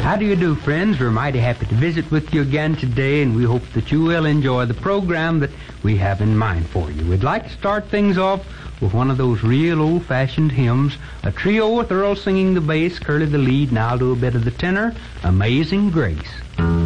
How do you do, friends? We're mighty happy to visit with you again today, and we hope that you will enjoy the program that we have in mind for you. We'd like to start things off with one of those real old-fashioned hymns, a trio with Earl singing the bass, Curly the lead, and I'll do a bit of the tenor, Amazing Grace.